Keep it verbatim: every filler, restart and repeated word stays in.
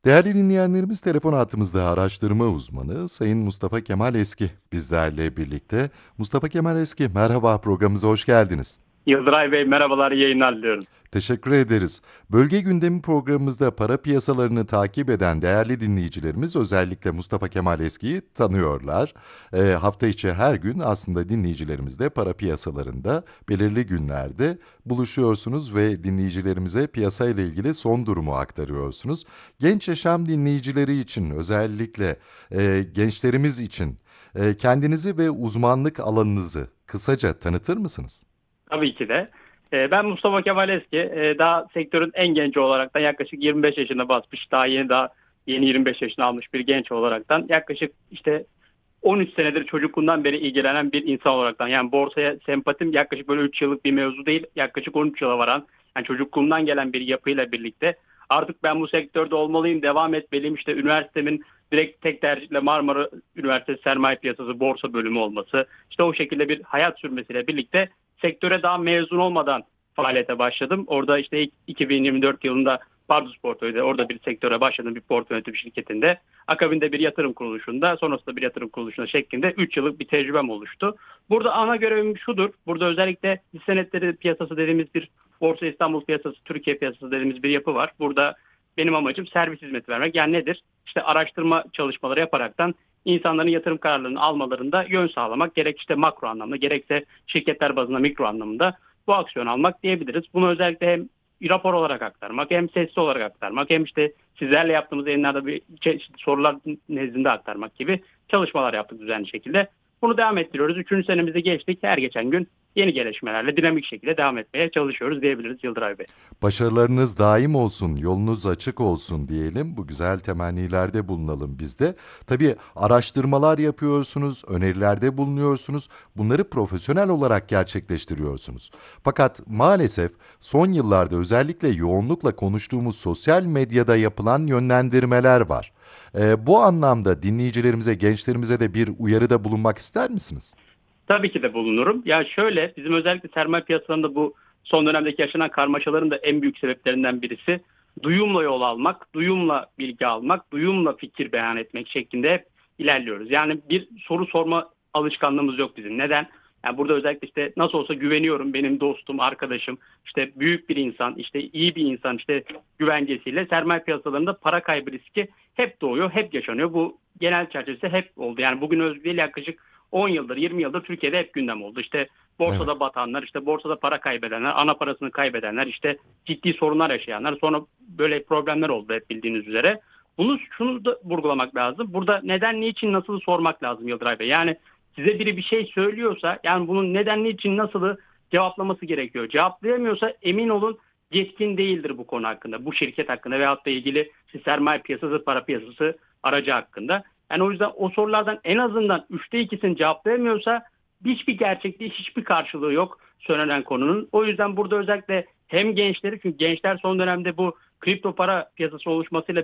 Değerli dinleyenlerimiz, telefon hattımızda araştırma uzmanı Sayın Mustafa Kemal Eski bizlerle birlikte. Mustafa Kemal Eski, merhaba, programımıza hoş geldiniz. Yıldıray Bey merhabalar, iyi yayınlar diliyorum. Teşekkür ederiz. Bölge gündemi programımızda para piyasalarını takip eden değerli dinleyicilerimiz özellikle Mustafa Kemal Eski'yi tanıyorlar. E, hafta içi her gün aslında dinleyicilerimizle para piyasalarında belirli günlerde buluşuyorsunuz ve dinleyicilerimize piyasayla ilgili son durumu aktarıyorsunuz. Genç yaşam dinleyicileri için özellikle e, gençlerimiz için e, kendinizi ve uzmanlık alanınızı kısaca tanıtır mısınız? Tabii ki de. Ee, Ben Mustafa Kemal Eski. Ee, Daha sektörün en genci olaraktan yaklaşık yirmi beş yaşına basmış. Daha yeni daha yeni yirmi beş yaşına almış bir genç olaraktan yaklaşık işte on üç senedir çocukluğundan beri ilgilenen bir insan olaraktan. Yani borsaya sempatim yaklaşık böyle üç yıllık bir mevzu değil. Yaklaşık on üç yıla varan, yani çocukluğumdan gelen bir yapıyla birlikte artık ben bu sektörde olmalıyım, devam etmeliyim. İşte üniversitemin direkt tek tercihle Marmara Üniversitesi Sermaye Piyasası Borsa bölümü olması, işte o şekilde bir hayat sürmesiyle birlikte sektöre daha mezun olmadan faaliyete başladım. Orada işte iki bin yirmi dört yılında Pardus Portföy'de orada bir sektöre başladım, bir portföy yönetim şirketinde. Akabinde bir yatırım kuruluşunda, sonrasında bir yatırım kuruluşunda şeklinde üç yıllık bir tecrübem oluştu. Burada ana görevim şudur. Burada özellikle hisse senetleri piyasası dediğimiz bir Borsa İstanbul piyasası, Türkiye piyasası dediğimiz bir yapı var. Burada benim amacım servis hizmeti vermek. Yani nedir? İşte araştırma çalışmaları yaparaktan insanların yatırım kararlarını almalarında yön sağlamak. Gerek işte makro anlamda, gerekse şirketler bazında mikro anlamda bu aksiyon almak diyebiliriz. Bunu özellikle hem rapor olarak aktarmak, hem sesli olarak aktarmak, hem işte sizlerle yaptığımız yayınlarda bir çeşitli sorular nezdinde aktarmak gibi çalışmalar yaptık düzenli şekilde. Bunu devam ettiriyoruz. Üçüncü senemizi geçtik. Her geçen gün yeni gelişmelerle dinamik şekilde devam etmeye çalışıyoruz diyebiliriz Yıldıray Bey. Başarılarınız daim olsun, yolunuz açık olsun diyelim. Bu güzel temennilerde bulunalım biz de. Tabii araştırmalar yapıyorsunuz, önerilerde bulunuyorsunuz. Bunları profesyonel olarak gerçekleştiriyorsunuz. Fakat maalesef son yıllarda özellikle yoğunlukla konuştuğumuz sosyal medyada yapılan yönlendirmeler var. Ee, bu anlamda dinleyicilerimize, gençlerimize de bir uyarıda bulunmak ister misiniz? Tabii ki de bulunurum. Ya şöyle, bizim özellikle sermaye piyasalarında bu son dönemdeki yaşanan karmaşaların da en büyük sebeplerinden birisi duyumla yol almak, duyumla bilgi almak, duyumla fikir beyan etmek şeklinde hep ilerliyoruz. Yani bir soru sorma alışkanlığımız yok bizim. Neden? Yani burada özellikle işte nasıl olsa güveniyorum, benim dostum, arkadaşım, işte büyük bir insan, işte iyi bir insan, işte güvencesiyle sermaye piyasalarında para kaybı riski hep doğuyor, hep yaşanıyor. Bu genel çerçevesi hep oldu. Yani bugün özgü değil, yaklaşık on yıldır, yirmi yıldır Türkiye'de hep gündem oldu. İşte Evet. borsada batanlar, işte borsada para kaybedenler, ana parasını kaybedenler, işte ciddi sorunlar yaşayanlar, sonra böyle problemler oldu hep bildiğiniz üzere. Bunu şunu da vurgulamak lazım. Burada neden, niçin, nasıl sormak lazım Yıldıray Bey. Yani size biri bir şey söylüyorsa, yani bunun neden, niçin, nasılı cevaplaması gerekiyor. Cevaplayamıyorsa emin olun yetkin değildir bu konu hakkında, bu şirket hakkında veyahut da ilgili işte sermaye piyasası, para piyasası aracı hakkında. Yani o yüzden o sorulardan en azından üçte ikisini cevaplayamıyorsa hiçbir gerçekliği, hiçbir karşılığı yok söylenen konunun. O yüzden burada özellikle hem gençleri, çünkü gençler son dönemde bu kripto para piyasası oluşmasıyla